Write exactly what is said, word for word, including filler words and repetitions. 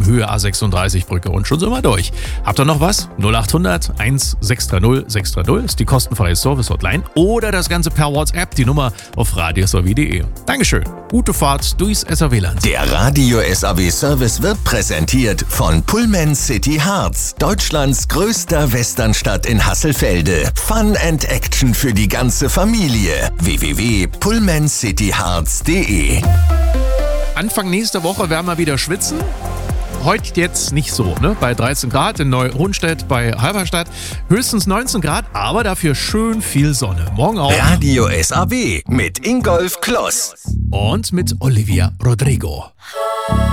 Höhe A sechsunddreißig Brücke und schon sind wir durch. Habt ihr noch was? null acht hundert sechs drei null sechs drei null ist die kostenfreie Service-Hotline oder das Ganze per WhatsApp, die Nummer auf radiosw punkt de. Dankeschön. Gute Fahrt durchs S A W-Land. Der Radio S A W-Service wird präsentiert von Pullman City Harz, Deutschlands größter Westernstadt in Hasselfelde. Fun and Action für die ganze Familie. w w w punkt pullman city harz punkt de. Anfang nächster Woche werden wir wieder schwitzen. Heute jetzt nicht so, ne? Bei dreizehn Grad in Neu-Hohenstedt, bei Halberstadt höchstens neunzehn Grad, aber dafür schön viel Sonne. Morgen auch. Radio S A W mit Ingolf Kloss Und mit Olivia Rodrigo.